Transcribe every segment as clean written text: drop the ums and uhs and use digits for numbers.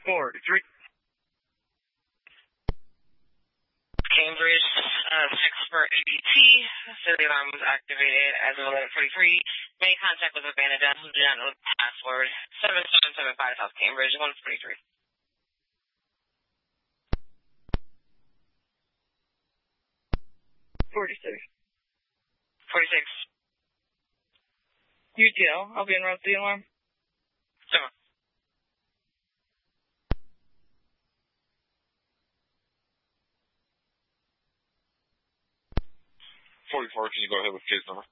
43. Cambridge, 6 for ADT. So the alarm was activated as of 11:43. Made contact with abandoned desk who did not know the password. 7775 South Cambridge, 143. 46. 46. UTL, I'll be en route to the alarm. So. 44, can you go ahead with case number?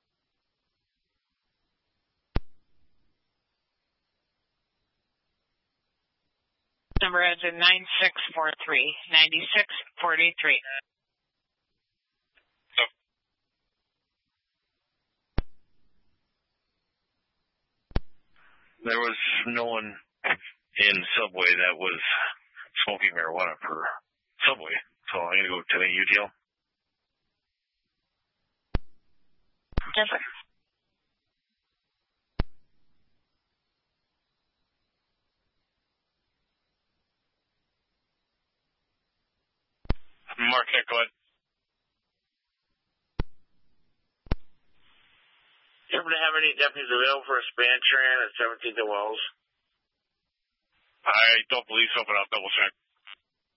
Number ends in 9643. 9643. There was no one in Subway that was smoking marijuana per Subway, so I'm going to go to the UTL. Yes, sir. Marquette, go ahead. You happen to have any deputies available for a span tran at 17th and Wells? I don't believe so, but I'll double check.